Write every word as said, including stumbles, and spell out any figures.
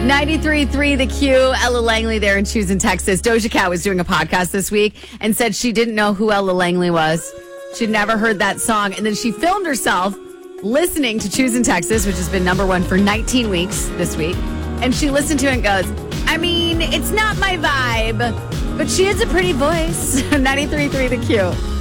ninety-three point three The Q, Ella Langley there in Choose in Texas. Doja Cat was doing a podcast this week and said she didn't know who Ella Langley was. She'd never heard that song. And then she filmed herself listening to Choose in Texas, which has been number one for nineteen weeks this week. And she listened to it and goes, I mean, it's not my vibe, but she has a pretty voice. ninety-three point three The Q.